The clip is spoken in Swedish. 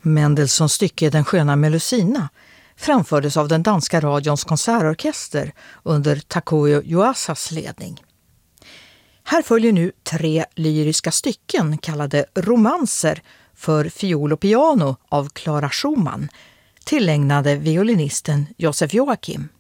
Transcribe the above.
Mendelssohns stycke Den sköna Melusina framfördes av den danska radions konsertorkester under Takuyo Yuasas ledning. Här följer nu 3 lyriska stycken kallade romanser för fiol och piano av Clara Schumann, tillägnade violinisten Josef Joachim.